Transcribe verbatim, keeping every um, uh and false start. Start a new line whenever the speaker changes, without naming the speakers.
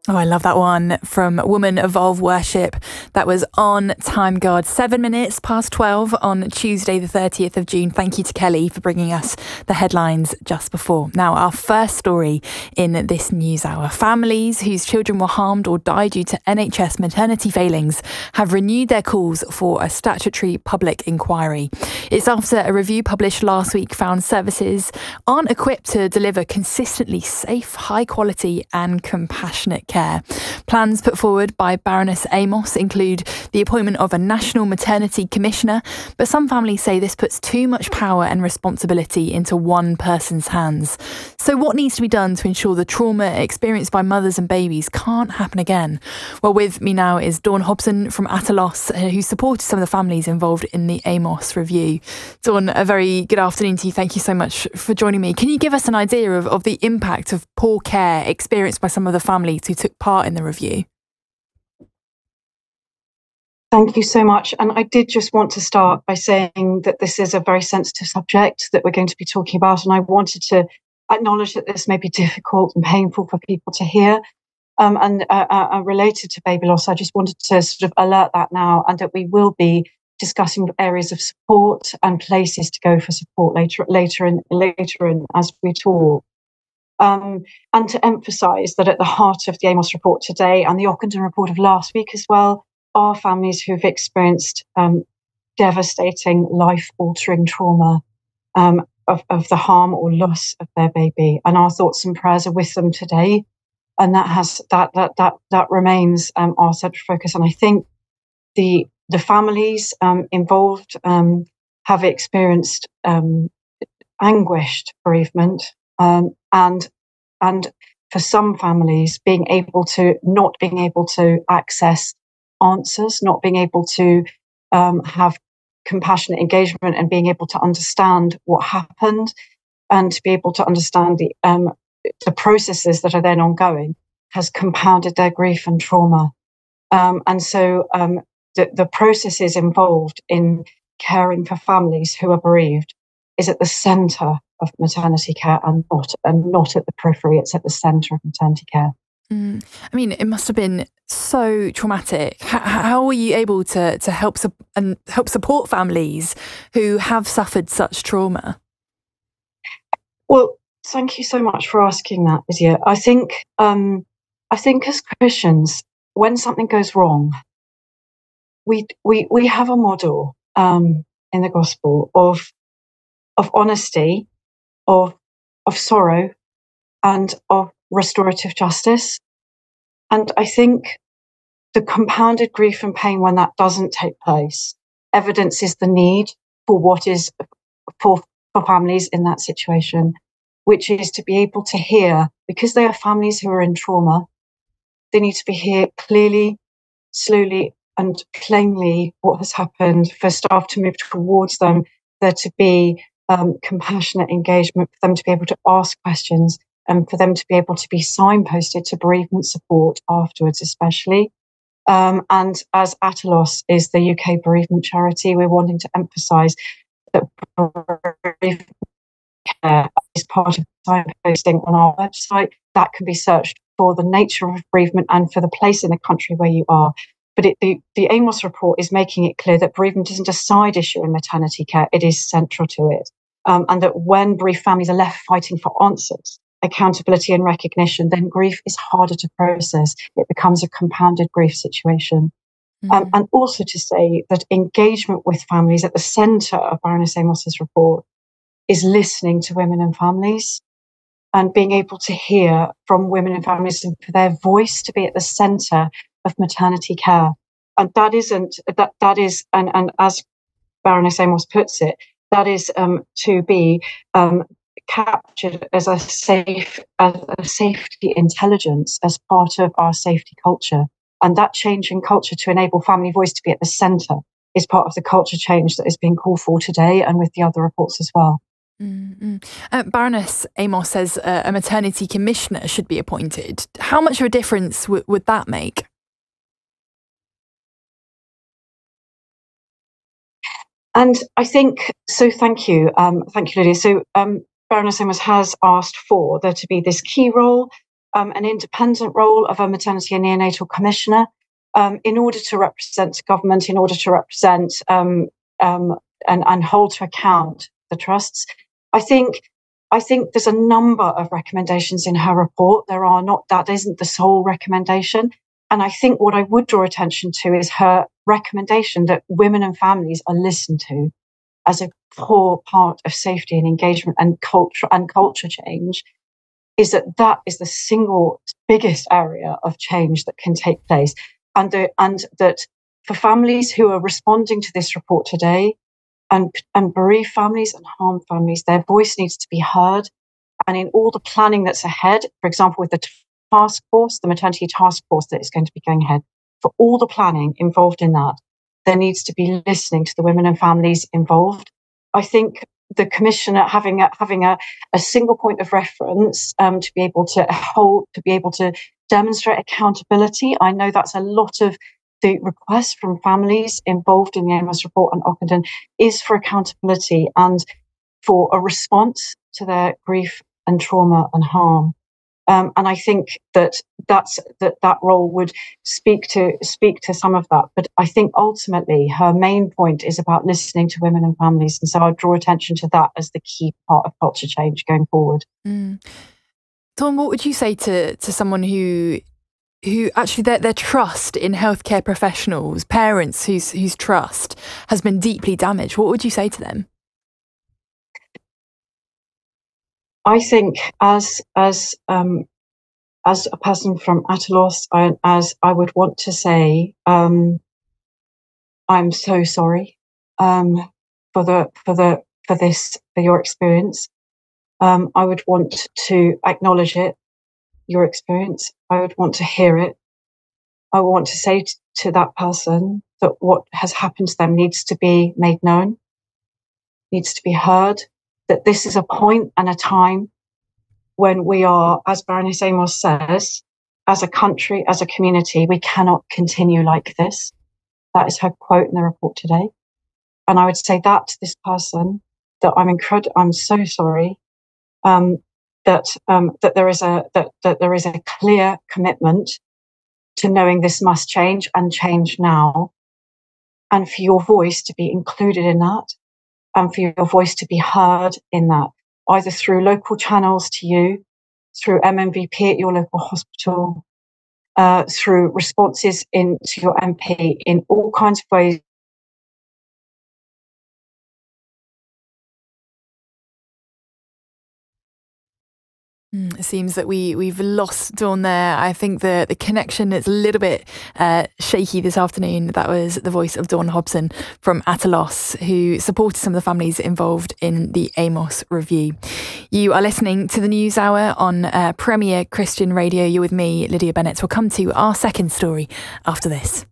Oh, I love that one from Woman Evolve Worship. That was on Time God, seven minutes past twelve on Tuesday, the thirtieth of June. Thank you to Kelly for bringing us the headlines just before. Now, our first story in this news hour. Families whose children were harmed or died due to N H S maternity failings have renewed their calls for a statutory public inquiry. It's after a review published last week found services aren't equipped to deliver consistently safe, high quality and compassionate care. Plans put forward by Baroness Amos include the appointment of a National Maternity Commissioner, but some families say this puts too much power and responsibility into one person's hands. So what needs to be done to ensure the trauma experienced by mothers and babies can't happen again? Well, with me now is Dawn Hobson from Atalos, who supported some of the families involved in the Amos review. Dawn, a very good afternoon to you. Thank you so much for joining me. Can you give us an idea of, of the impact of poor care experienced by some of the families who took part in the review?
Thank you so much. And I did just want to start by saying that this is a very sensitive subject that we're going to be talking about. And I wanted to acknowledge that this may be difficult and painful for people to hear. Um, and uh, uh, related to baby loss, I just wanted to sort of alert that now, and that we will be discussing areas of support and places to go for support later, later, in, later in as we talk. Um, and to emphasise that at the heart of the Amos report today and the Ockenden report of last week as well are families who've experienced um, devastating, life-altering trauma um, of, of the harm or loss of their baby. And our thoughts and prayers are with them today. And that has that that that that remains um, our central focus. And I think the the families um, involved um, have experienced um, anguished bereavement. Um, and and for some families, being able to not being able to access answers, not being able to um, have compassionate engagement, and being able to understand what happened, and to be able to understand the um, the processes that are then ongoing, has compounded their grief and trauma. Um, and so um, the, the processes involved in caring for families who are bereaved is at the centre of maternity care, and not and not at the periphery. It's at the centre of maternity care.
Mm. I mean, it must have been so traumatic. How, how were you able to to help su- and help support families who have suffered such trauma?
Well, thank you so much for asking that, Lydia. I think um, I think as Christians, when something goes wrong, we we we have a model um, in the gospel of of honesty, of of sorrow, and of restorative justice. And I think the compounded grief and pain when that doesn't take place evidences the need for what is for for families in that situation, which is to be able to hear, because they are families who are in trauma, they need to be hear clearly, slowly and plainly what has happened, for staff to move towards them, there to be um, compassionate engagement, for them to be able to ask questions, and for them to be able to be signposted to bereavement support afterwards, especially. Um, and as Atalos is the U K bereavement charity, we're wanting to emphasise that bereavement care is part of signposting on our website. That can be searched for the nature of bereavement and for the place in the country where you are. But it, the, the Amos report is making it clear that bereavement isn't a side issue in maternity care, it is central to it. Um, and that when bereaved families are left fighting for answers, accountability and recognition, then grief is harder to process. It becomes a compounded grief situation. Mm-hmm. Um, and also to say that engagement with families at the centre of Baroness Amos's report is listening to women and families, and being able to hear from women and families, and for their voice to be at the centre of maternity care. And that isn't, that that is, and, and as Baroness Amos puts it, that is um, to be um, captured as a safe, as a safety intelligence, as part of our safety culture. And that change in culture to enable family voice to be at the centre is part of the culture change that is being called for today, and with the other reports as well.
Mm-hmm. Uh, Baroness Amos says uh, a maternity commissioner should be appointed. How much of a difference w- would that make?
And I think, so thank you, um, thank you, Lydia. So um, Baroness Amos has asked for there to be this key role um, an independent role of a maternity and neonatal commissioner um, in order to represent government, in order to represent um, um, and, and hold to account the trusts. I think I think there's a number of recommendations in her report. There are not, that isn't the sole recommendation. And I think what I would draw attention to is her recommendation that women and families are listened to as a core part of safety and engagement and culture and culture change, is that that is the single biggest area of change that can take place. And, the, and that for families who are responding to this report today, and, and bereaved families and harmed families, their voice needs to be heard. And in all the planning that's ahead, for example, with the task force, the maternity task force that is going to be going ahead, for all the planning involved in that, there needs to be listening to the women and families involved. I think the commissioner having a, having a, a single point of reference um, to be able to hold, to be able to demonstrate accountability. I know that's a lot of the request from families involved in the Amos report and Ockenden is for accountability and for a response to their grief and trauma and harm. Um, and I think that that's, that that role would speak to speak to some of that. But I think ultimately her main point is about listening to women and families. And so I draw attention to that as the key part of culture change going forward.
Mm. Dawn, what would you say to to someone who who actually their, their trust in healthcare professionals, parents whose whose trust has been deeply damaged? What would you say to them?
I think as as um, as a person from Attalos, I, as I would want to say, um, I'm so sorry um, for the for the for this for your experience. Um, I would want to acknowledge it, your experience. I would want to hear it. I want to say t- to that person that what has happened to them needs to be made known, needs to be heard, that this is a point and a time when we are, as Baroness Amos says, as a country, as a community, we cannot continue like this. That is her quote in the report today. And I would say that to this person, that I'm incredible, I'm so sorry, um, that um, that there is a that that there is a clear commitment to knowing this must change and change now, and for your voice to be included in that, and for your voice to be heard in that, either through local channels to you, through M M V P at your local hospital, uh, through responses in to your M P in all kinds of ways.
Mm, it seems that we, we've lost Dawn there. I think the, the connection is a little bit uh, shaky this afternoon. That was the voice of Dawn Hobson from Attalos, who supported some of the families involved in the Amos review. You are listening to the News Hour on uh, Premier Christian Radio. You're with me, Lydia Bennett. We'll come to our second story after this.